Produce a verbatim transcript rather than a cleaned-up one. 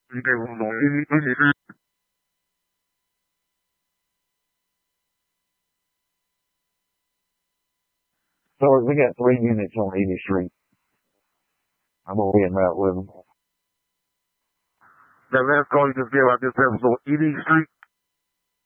You gave them on any, any street. So we got three units on Edie Street. I'm gonna be in route with them. That last call you just gave out this episode, Edie Street.